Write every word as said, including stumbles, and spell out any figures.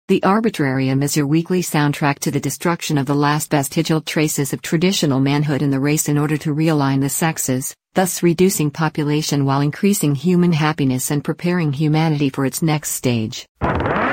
The Arbitrarium is your weekly soundtrack to the destruction of the last vestigial traces of traditional manhood in the race in order to realign the sexes, thus reducing population while increasing human happiness and preparing humanity for its next stage.